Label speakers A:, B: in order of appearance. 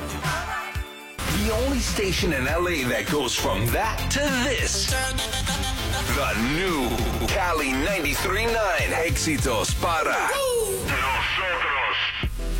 A: The only station in LA that goes from that to this. The new Cali 93.9 Éxitos para